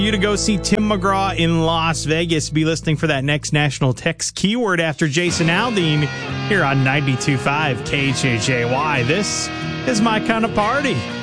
You to go see Tim McGraw in Las Vegas. Be listening for that next National Text keyword after Jason Aldean here on 92.5 KHJY. This is my kind of party.